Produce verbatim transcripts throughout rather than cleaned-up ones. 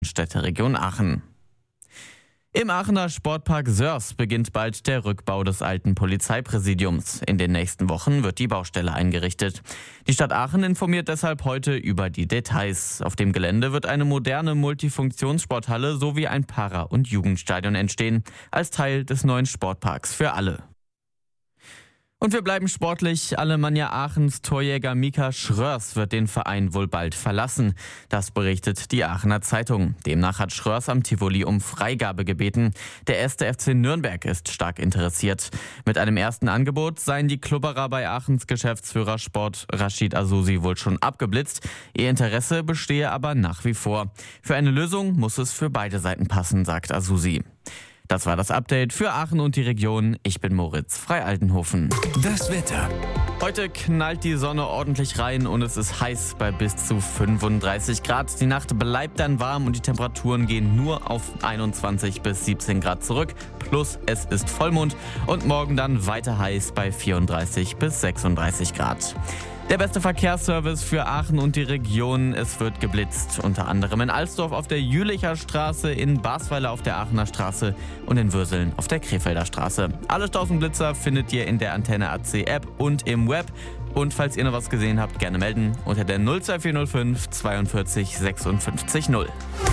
Städteregion Aachen. Im Aachener Sportpark Sörs beginnt bald der Rückbau des alten Polizeipräsidiums. In den nächsten Wochen wird die Baustelle eingerichtet. Die Stadt Aachen informiert deshalb heute über die Details. Auf dem Gelände wird eine moderne Multifunktionssporthalle sowie ein Para- und Jugendstadion entstehen, als Teil des neuen Sportparks für alle. Und wir bleiben sportlich. Alemannia Aachens Torjäger Mika Schröers wird den Verein wohl bald verlassen. Das berichtet die Aachener Zeitung. Demnach hat Schröers am Tivoli um Freigabe gebeten. Der erste F C Nürnberg ist stark interessiert. Mit einem ersten Angebot seien die Klubberer bei Aachens Geschäftsführer Sport Rashid Azusi wohl schon abgeblitzt. Ihr Interesse bestehe aber nach wie vor. Für eine Lösung muss es für beide Seiten passen, sagt Azusi. Das war das Update für Aachen und die Region. Ich bin Moritz Frei-Altenhofen. Das Wetter. Heute knallt die Sonne ordentlich rein und es ist heiß bei bis zu fünfunddreißig Grad. Die Nacht bleibt dann warm und die Temperaturen gehen nur auf einundzwanzig bis siebzehn Grad zurück. Plus es ist Vollmond und morgen dann weiter heiß bei vierunddreißig bis sechsunddreißig Grad. Der beste Verkehrsservice für Aachen und die Region. Es wird geblitzt. Unter anderem in Alsdorf auf der Jülicher Straße, in Basweiler auf der Aachener Straße und in Würseln auf der Krefelder Straße. Alle tausend Blitzer findet ihr in der Antenne A C App und im Web. Und falls ihr noch was gesehen habt, gerne melden unter der null zwei vier null fünf zweiundvierzig sechsundfünfzig null.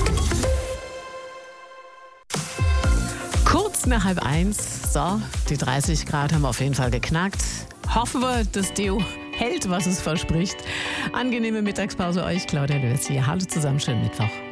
Kurz nach halb eins. So, die dreißig Grad haben wir auf jeden Fall geknackt. Hoffen wir, das Deo hält, was es verspricht. Angenehme Mittagspause euch, Claudia Lös hier. Hallo zusammen, schönen Mittwoch.